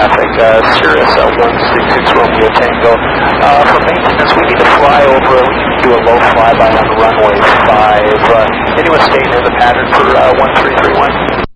traffic, Cirrus 166 Romeo Tango. For maintenance, we need to fly over, we need to do a low flyby on runway 5. Anyone staying in the pattern for 1331?